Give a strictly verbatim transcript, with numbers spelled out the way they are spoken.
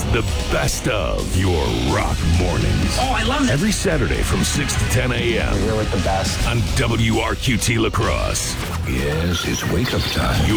the best of your rock mornings. Oh, I love it. Every Saturday from six to ten a.m. You're like the best. on W R Q T La Crosse. Yes, it's wake-up time.